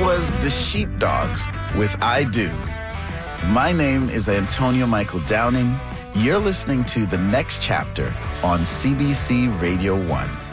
was The Sheepdogs with I Do. My name is Antonio Michael Downing. You're listening to The Next Chapter on CBC Radio 1.